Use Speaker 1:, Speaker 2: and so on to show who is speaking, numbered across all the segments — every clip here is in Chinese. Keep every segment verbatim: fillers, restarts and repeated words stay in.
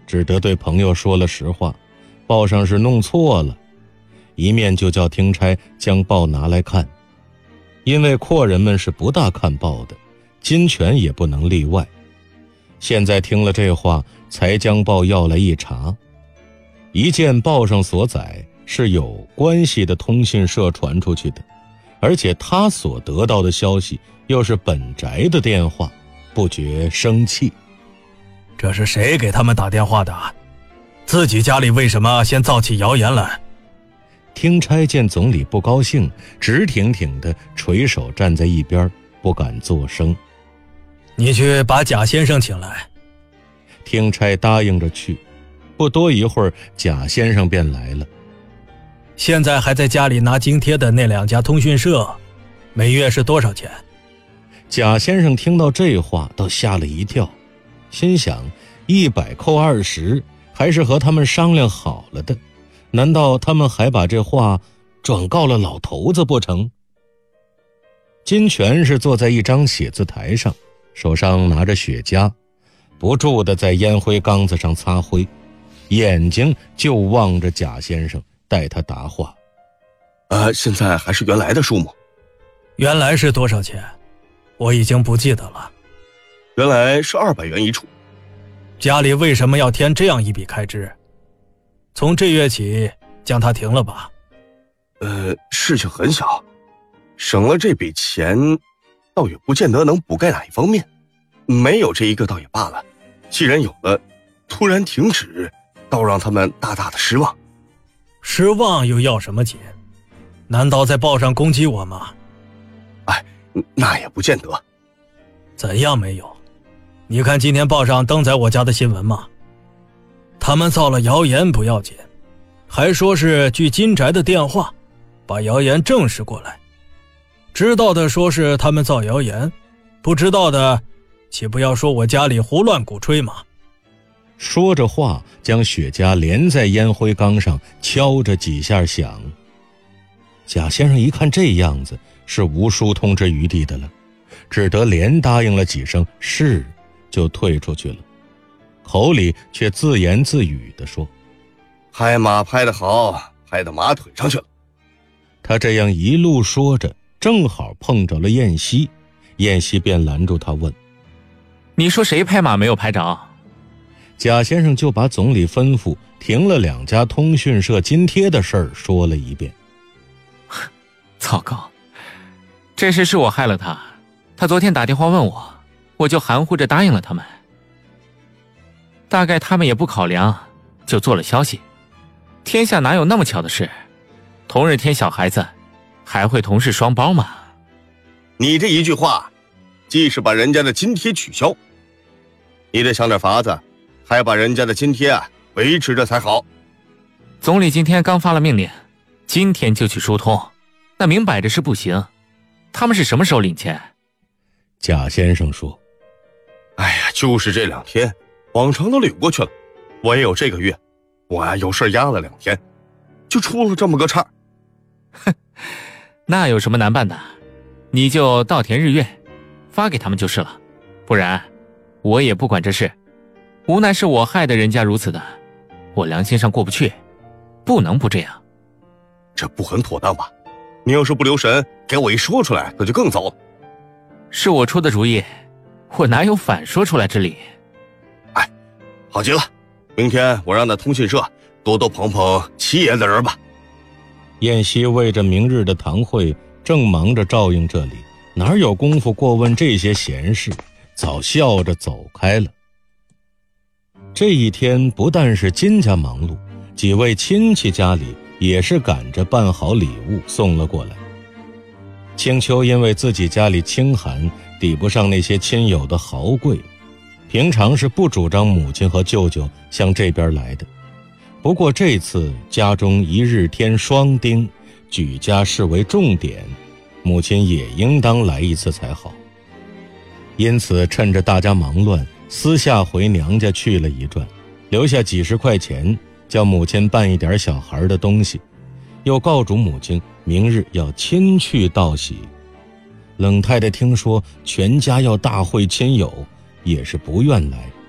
Speaker 1: 只得对朋友说了实话，报上是弄错了，一面就叫听差将报拿来看。因为阔人们是不大看报的，金泉也不能例外。现在听了这话，才将报要来一查，一见报上所载是有关系的通讯社传出去的，而且他所得到的消息又是本宅的电话，不觉生气。
Speaker 2: 这是谁给他们打电话的？自己家里为什么先造起谣言来？
Speaker 1: 听差见总理不高兴，直挺挺地垂手站在一边，不敢作声。
Speaker 2: 你去把贾先生请来。
Speaker 1: 听差答应着去，不多一会儿，贾先生便来了。
Speaker 2: 现在还在家里拿津贴的那两家通讯社，每月是多少钱？
Speaker 1: 贾先生听到这话倒吓了一跳，心想一百扣二十，还是和他们商量好了的，难道他们还把这话转告了老头子不成？金泉是坐在一张写字台上，手上拿着雪茄，不住地在烟灰缸子上擦灰，眼睛就望着贾先生，待他答话。
Speaker 3: 呃，现在还是原来的数目。
Speaker 2: 原来是多少钱？我已经不记得了。
Speaker 3: 原来是二百元一处。
Speaker 2: 家里为什么要添这样一笔开支？从这月起将它停了吧。
Speaker 3: 呃，事情很小，省了这笔钱倒也不见得能补盖哪一方面，没有这一个倒也罢了，既然有了，突然停止，倒让他们大大的失望。
Speaker 2: 失望又要什么紧？难道在报上攻击我吗？
Speaker 3: 哎，那也不见得。
Speaker 2: 怎样没有？你看今天报上登载我家的新闻吗？他们造了谣言不要紧，还说是据金宅的电话把谣言证实过来。知道的说是他们造谣言，不知道的岂不要说我家里胡乱鼓吹吗？
Speaker 1: 说着话，将雪茄连在烟灰缸上敲着几下响。贾先生一看这样子是无疏通之余地的了，只得连答应了几声是，就退出去了，口里却自言自语地说：
Speaker 3: 拍马拍得好，拍到马腿上去了。
Speaker 1: 他这样一路说着，正好碰着了燕西，燕西便拦住他问：
Speaker 4: 你说谁拍马没有拍着？
Speaker 1: 贾先生就把总理吩咐停了两家通讯社津贴的事儿说了一遍。
Speaker 4: 糟糕，这事是我害了他，他昨天打电话问我，我就含糊着答应了他们。大概他们也不考量，就做了消息。天下哪有那么巧的事？同日添小孩子，还会同是双胞吗？
Speaker 3: 你这一句话，既是把人家的津贴取消，你得想点法子，还把人家的津贴啊维持着才好。
Speaker 4: 总理今天刚发了命令，今天就去疏通，那明摆着是不行。他们是什么时候领钱？
Speaker 1: 贾先生说：
Speaker 3: 哎呀，就是这两天，往常都领过去了，唯有这个月，我啊有事压了两天，就出了这么个岔。
Speaker 4: 哼，那有什么难办的？你就稻田日月发给他们就是了，不然我也不管这事。无奈是我害得人家如此的，我良心上过不去，不能不这样。
Speaker 3: 这不很妥当吧？你要是不留神给我一说出来，那就更糟了。
Speaker 4: 是我出的主意，我哪有反说出来之理？
Speaker 3: 哎，好极了，明天我让那通讯社多多捧捧七爷的人吧。
Speaker 1: 燕西为着明日的堂会正忙着照应这里，哪有功夫过问这些闲事，早笑着走开了。这一天不但是金家忙碌，几位亲戚家里也是赶着办好礼物送了过来。青秋因为自己家里清寒，抵不上那些亲友的豪贵，平常是不主张母亲和舅舅向这边来的。不过这次家中一日添双丁，举家视为重点，母亲也应当来一次才好。因此趁着大家忙乱，私下回娘家去了一转，留下几十块钱，叫母亲办一点小孩的东西，又告嘱母亲明日要亲去道喜。冷太太听说全家要大会亲友，也是不愿来，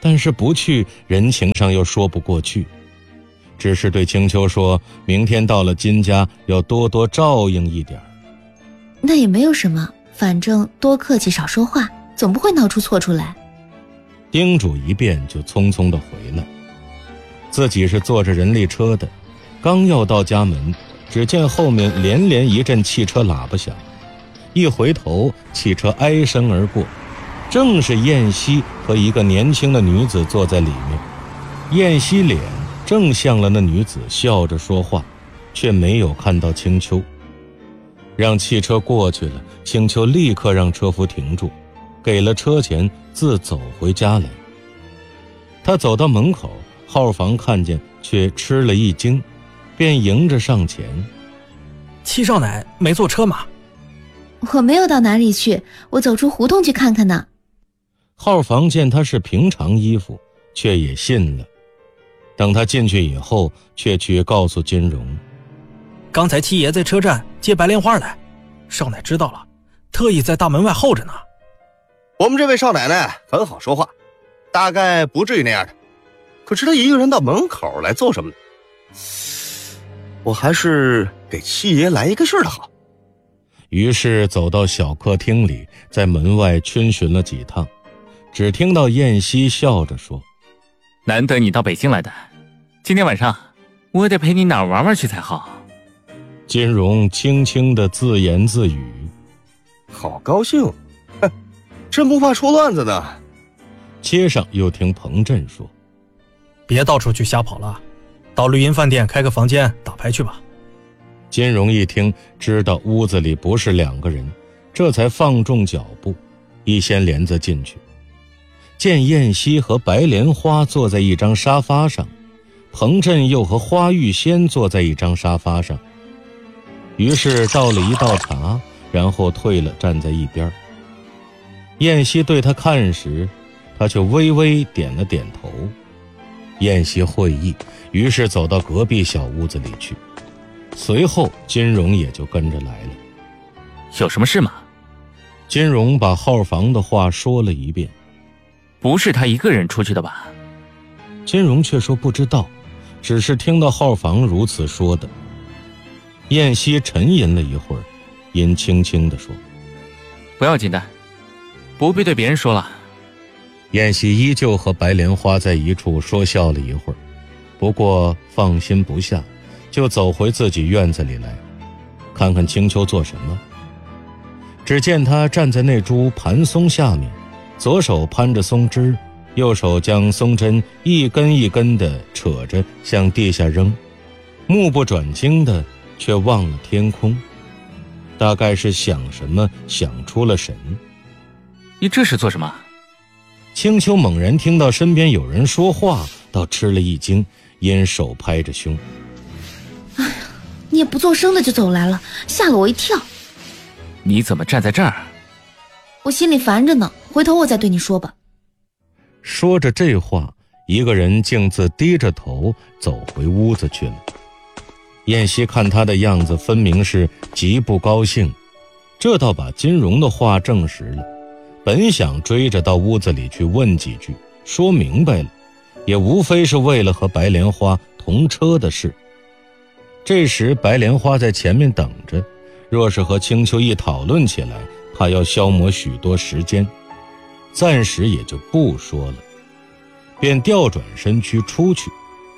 Speaker 1: 但是不去，人情上又说不过去，只是对青秋说，明天到了金家要多多照应一点。
Speaker 5: 那也没有什么，反正多客气少说话，总不会闹出错出来。
Speaker 1: 叮嘱一遍就匆匆地回来。自己是坐着人力车的，刚要到家门，只见后面连连一阵汽车喇叭响，一回头，汽车哀声而过，正是燕西和一个年轻的女子坐在里面。燕西脸正向了那女子笑着说话，却没有看到青秋。让汽车过去了，青秋立刻让车夫停住，给了车钱，自走回家来。他走到门口，号房看见，却吃了一惊，便迎着上前。
Speaker 2: 七少奶没坐车吗？
Speaker 5: 我没有到哪里去，我走出胡同去看看呢。
Speaker 1: 号房见他是平常衣服，却也信了。等他进去以后，却去告诉金荣，
Speaker 2: 刚才七爷在车站接白莲花来，少奶知道了，特意在大门外候着呢。
Speaker 3: 我们这位少奶奶很好说话，大概不至于那样的。可是她一个人到门口来做什么呢？我还是给七爷来一个信儿的好。
Speaker 1: 于是走到小客厅里，在门外逡巡了几趟，只听到燕西笑着说，
Speaker 4: 难得你到北京来的，今天晚上我得陪你哪儿玩玩去才好。
Speaker 1: 金荣轻轻地自言自语，
Speaker 3: 好高兴，哼，真不怕出乱子呢。
Speaker 1: 街上又听彭震说，
Speaker 2: 别到处去瞎跑了，到绿荫饭店开个房间打牌去吧。
Speaker 1: 金荣一听，知道屋子里不是两个人，这才放重脚步，一掀帘子进去，见燕西和白莲花坐在一张沙发上，彭震又和花玉仙坐在一张沙发上，于是倒了一道茶，然后退了，站在一边。燕西对他看时，他却微微点了点头。燕西会意，于是走到隔壁小屋子里去，随后金荣也就跟着来了。
Speaker 4: 有什么事吗？
Speaker 1: 金荣把号房的话说了一遍。
Speaker 4: 不是他一个人出去的吧？
Speaker 1: 金荣却说不知道，只是听到号房如此说的。燕西沉吟了一会儿，因轻轻地说，
Speaker 4: 不要紧的，不必对别人说了。
Speaker 1: 燕西依旧和白莲花在一处说笑了一会儿，不过放心不下，就走回自己院子里来，看看青秋做什么。只见他站在那株盘松下面，左手攀着松枝，右手将松针一根一根地扯着向地下扔，目不转睛的却望了天空，大概是想什么想出了神。
Speaker 4: 你这是做什么？
Speaker 1: 青秋猛然听到身边有人说话，倒吃了一惊，因手拍着胸，
Speaker 5: 哎呀，你也不做声的就走来了，吓了我一跳。
Speaker 4: 你怎么站在这儿？
Speaker 5: 我心里烦着呢，回头我再对你说吧。
Speaker 1: 说着这话，一个人径自低着头走回屋子去了。燕西看他的样子，分明是极不高兴，这倒把金荣的话证实了。本想追着到屋子里去问几句，说明白了，也无非是为了和白莲花同车的事。这时白莲花在前面等着，若是和青秋一讨论起来，怕要消磨许多时间，暂时也就不说了，便调转身躯出去。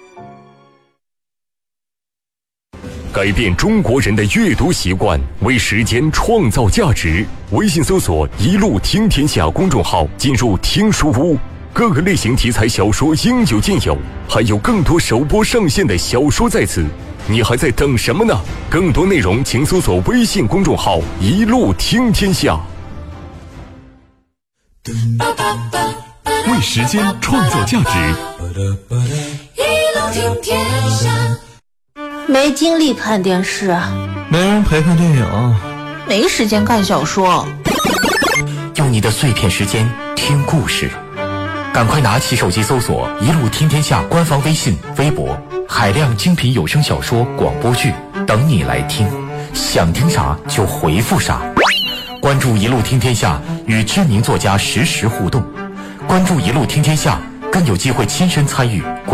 Speaker 6: 改变中国人的阅读习惯，为时间创造价值。微信搜索“一路听天下”公众号，进入听书屋，各个类型题材小说应有尽有，还有更多首播上线的小说在此。你还在等什么呢？更多内容请搜索微信公众号“一路听天下”。为时间创造价值，
Speaker 7: 一路听天下。没精力看电视，
Speaker 8: 没人陪看电影，
Speaker 7: 没时间看小说。
Speaker 9: 用你的碎片时间听故事，赶快拿起手机搜索“一路听天下”官方微信、微博，海量精品有声小说、广播剧等你来听，想听啥就回复啥。关注“一路听天下”，与知名作家实时互动。关注“一路听天下”， 更有机会亲身参与